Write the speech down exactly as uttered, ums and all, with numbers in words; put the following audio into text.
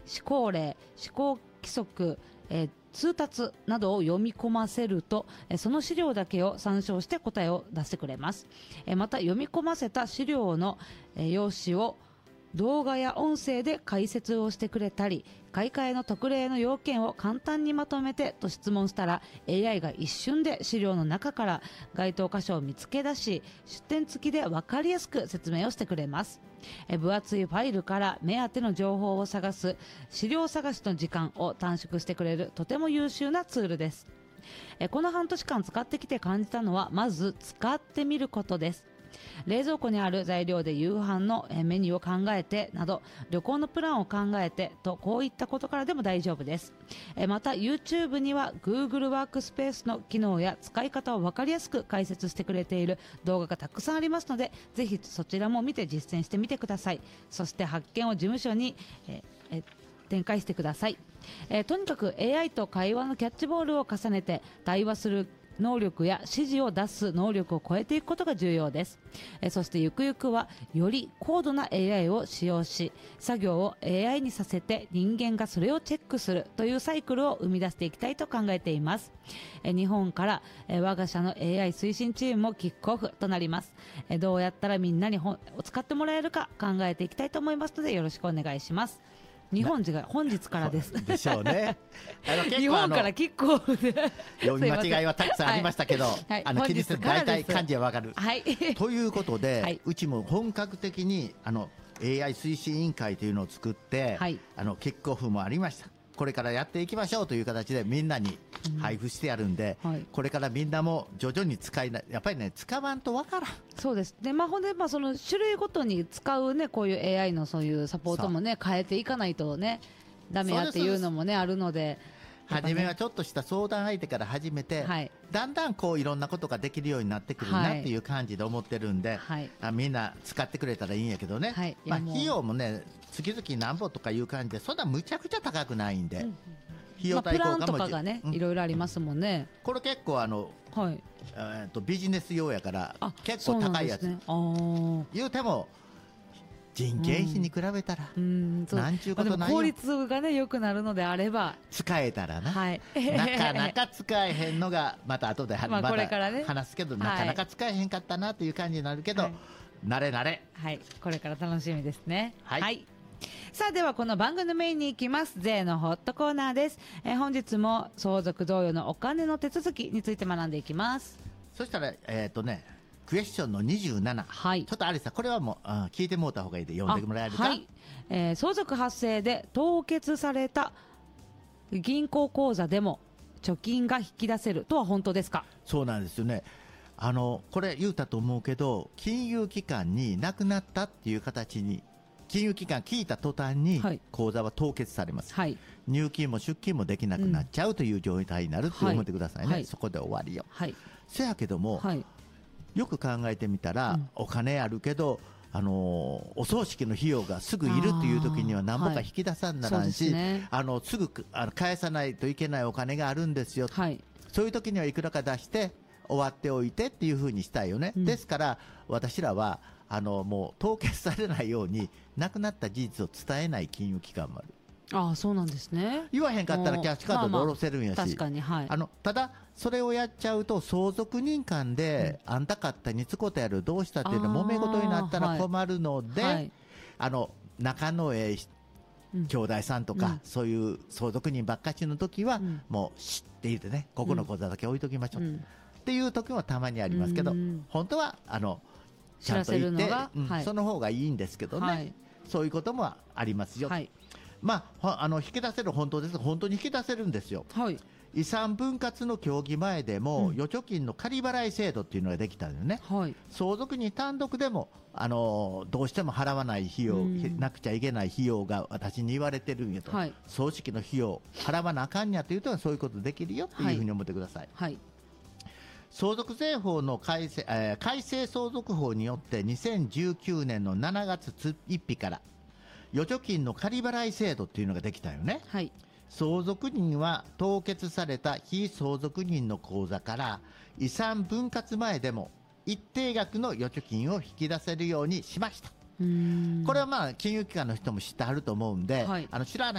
施行令、施行規則、えー通達などを読み込ませると、その資料だけを参照して答えを出してくれます。また読み込ませた資料の用紙を動画や音声で解説をしてくれたり、買い替えの特例の要件を簡単にまとめてと質問したら エーアイ が一瞬で資料の中から該当箇所を見つけ出し、出典付きで分かりやすく説明をしてくれます。え分厚いファイルから目当ての情報を探す資料探しの時間を短縮してくれるとても優秀なツールです。えこの半年間使ってきて感じたのは、まず使ってみることです。冷蔵庫にある材料で夕飯のメニューを考えてなど、旅行のプランを考えてと、こういったことからでも大丈夫です。また YouTube には Google ワークスペースの機能や使い方を分かりやすく解説してくれている動画がたくさんありますので、ぜひそちらも見て実践してみてください。そして発見を事務所にええ展開してください。えとにかく エーアイ と会話のキャッチボールを重ねて対話する能力や指示を出す能力を超えていくことが重要です。えそしてゆくゆくはより高度な エーアイ を使用し、作業を エーアイ にさせて人間がそれをチェックするというサイクルを生み出していきたいと考えています。え日本からえ我が社の エーアイ 推進チームもキックオフとなります。えどうやったらみんなに本を使ってもらえるか考えていきたいと思いますので、よろしくお願いします。日本時が本日からです。 でしょうね。 あの結構日本からキックオフで読み間違いはたくさんありましたけど、はいはい、あの気にせず大体漢字はわかる、 はい、 ということで、 はい、 うちも本格的にあの エーアイ 推進委員会というのを作って、はい、あのキックオフもありました。これからやっていきましょうという形でみんなに配布してやるんで、うんはい、これからみんなも徐々に使いな、やっぱりね使わんとわからん。 そうですね。まあ、ほんで、まあ、その種類ごとに使うね、こういう エーアイ のそういうサポートもね変えていかないとねダメやっていうのもねあるので、 初めはちょっとした相談相手から始めて、はい、だんだんこういろんなことができるようになってくるなっていう感じで思ってるんで、はい、あみんな使ってくれたらいいんやけどね、はい、まあ、費用もね月々何ぼとかいう感じでそんなむちゃくちゃ高くないんで、うん、 費用対効果も、まあ、プランとかがね、うん、いろいろありますもんね。 これ結構あの、はい、えー、とビジネス用やから結構高いやつ、ね、あ言うても人件費に比べたら、うん、なんちゅうことないよ。 効率がね良くなるのであれば使えたらな、はい、なかなか使えへんのがまた後で、まあこれからね、話すけど、なかなか使えへんかったなという感じになるけど、はい、慣れ慣れ、 はい、これから楽しみですね。はい、はい、さあではこの番組のメインに行きます。税のホットコーナーです。えー、本日も相続同様のお金の手続きについて学んでいきます。 そしたらえっとねクエスチョンのにじゅうなな、はい、ちょっとアリサこれはもうあ聞いてもらった方がいいで読んでもらえるか。はい、 えー、相続発生で凍結された銀行口座でも貯金が引き出せるとは本当ですか。 そうなんですよね。あのこれ言うたと思うけど、金融機関になくなったっていう形に金融機関聞いた途端に口座は凍結されます、はい、入金も出金もできなくなっちゃうという状態になるって思ってくださいね、はい、そこで終わりよ、はい、せやけども、はい、よく考えてみたら、うん、お金あるけど、あのー、お葬式の費用がすぐいるという時には何ぼか引き出さんならんし、はい、ね、あのすぐあの返さないといけないお金があるんですよ、はい、そういう時にはいくらか出して終わっておいてっていうふうにしたいよね、うん、ですから私らはあのもう凍結されないように亡くなった事実を伝えない金融機関もある。 ああ、そうなんですね。 言わへんかったらキャッシュカードで下ろせるんやし、まあまあ、 確かに、はい、 あのただそれをやっちゃうと相続人間で、うん、あんたかったにつこたやるどうしたっていうの揉め事になったら困るので、はいはい、あの仲のええ兄弟さんとか、うん、そういう相続人ばっかしの時は、うん、もうシッって言ってね、ここの口座だけ置いときましょう、うん、っていう時もたまにありますけど、うん、本当はあのちゃんと言って、うん、はい、その方がいいんですけどね、はい、そういうこともありますよ、はい、まあ、あの引き出せる本当です。本当に引き出せるんですよ、はい、遺産分割の協議前でも、うん、預貯金の仮払い制度っていうのができたのよね、はい、相続人単独でもあのどうしても払わない費用、うん、なくちゃいけない費用が私に言われてるんやと、はい、葬式の費用払わなあかんやというとそういうことできるよっていうふうに思ってください、はいはい、相続税法の改正、えー、改正相続法によってにせんじゅうきゅうねんのしちがつついたちから預貯金の仮払い制度っていうのができたよね、はい、相続人は凍結された非相続人の口座から遺産分割前でも一定額の預貯金を引き出せるようにしました。うーん、これはまあ金融機関の人も知ってはると思うんで、はい、あの知らない